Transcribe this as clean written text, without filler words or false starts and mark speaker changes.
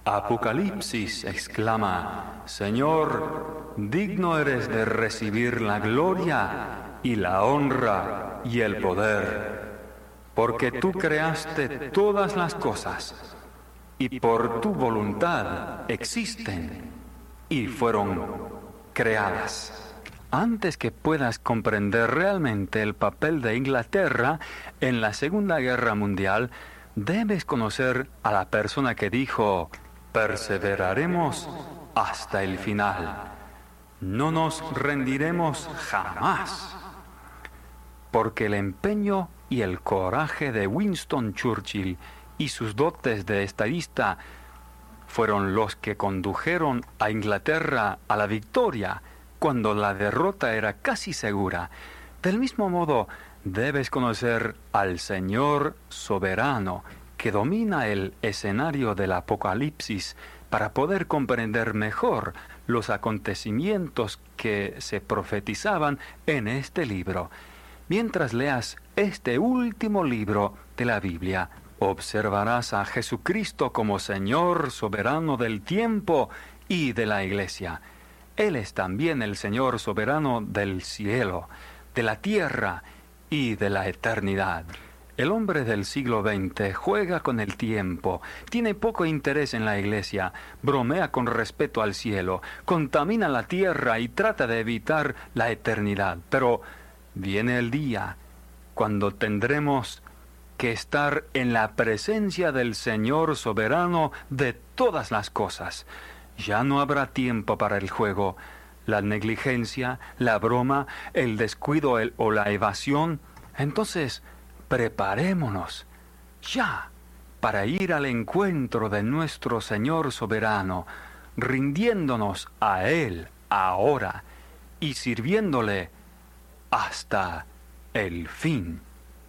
Speaker 1: Apocalipsis exclama: Señor, digno eres de recibir la gloria y la honra y el poder, porque tú creaste todas las cosas, y por tu voluntad existen y fueron creadas. Antes que puedas comprender realmente el papel de Inglaterra en la Segunda Guerra Mundial, debes conocer a la persona que dijo: perseveraremos hasta el final. No nos rendiremos jamás. Porque el empeño y el coraje de Winston Churchill y sus dotes de estadista fueron los que condujeron a Inglaterra a la victoria cuando la derrota era casi segura. Del mismo modo, debes conocer al Señor soberano que domina el escenario del Apocalipsis para poder comprender mejor los acontecimientos que se profetizaban en este libro. Mientras leas este último libro de la Biblia, observarás a Jesucristo como Señor soberano del tiempo y de la Iglesia. Él es también el Señor soberano del cielo, de la tierra y de la eternidad. El hombre del siglo XX juega con el tiempo, tiene poco interés en la Iglesia, bromea con respecto al cielo, contamina la tierra y trata de evitar la eternidad. Pero viene el día cuando tendremos que estar en la presencia del Señor soberano de todas las cosas. Ya no habrá tiempo para el juego, la negligencia, la broma, el descuido o la evasión. Entonces, preparémonos ya para ir al encuentro de nuestro Señor soberano, rindiéndonos a Él ahora y sirviéndole hasta el fin.